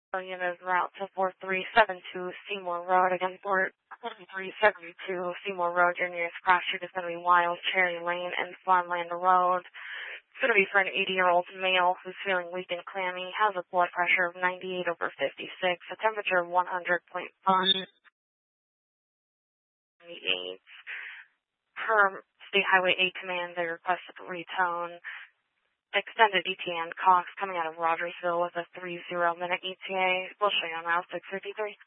Unit route to 4372 Seymour Road. Again, 4372 Seymour Road. Your nearest crash street is going to be Wild Cherry Lane and Farmland Road. It's going to be for an 80-year-old male who's feeling weak and clammy, has a blood pressure of 98/56, a temperature of 100.5. Per State Highway 8 command, they requested to retone extended ETA and Cox coming out of Rogersville with a 30-minute ETA. We'll show you on Route 653.